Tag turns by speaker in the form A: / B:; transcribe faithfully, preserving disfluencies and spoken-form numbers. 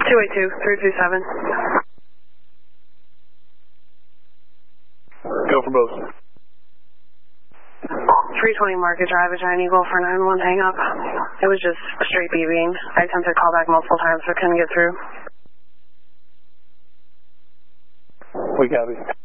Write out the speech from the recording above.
A: two eight two, three two seven.
B: Go for both.
A: three twenty Market Drive, a Giant Eagle for nine one, hang up. It was just straight beeping. I attempted to call back multiple times but couldn't get through.
B: We copy.